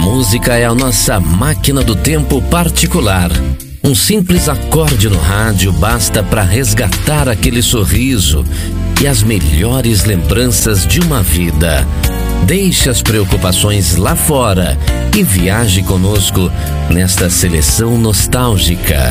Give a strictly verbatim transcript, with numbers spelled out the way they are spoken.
música é a nossa máquina do tempo particular. Um simples acorde no rádio basta para resgatar aquele sorriso e as melhores lembranças de uma vida. Deixe as preocupações lá fora e viaje conosco nesta seleção nostálgica.